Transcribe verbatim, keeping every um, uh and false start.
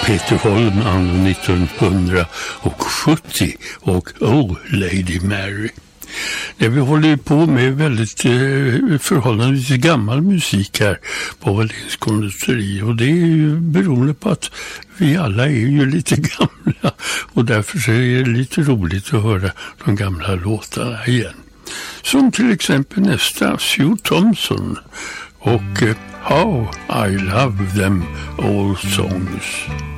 Peter Holm anno nittonhundrasjuttio och Oh Lady Mary. Ja, vi håller ju på med väldigt eh, förhållandevis gammal musik här på Åhléns konditori, och det är ju beroende på att vi alla är ju lite gamla, och därför så är det lite roligt att höra de gamla låtarna igen. Som till exempel nästa, Sue Thompson och eh, How I Love Them Old Songs.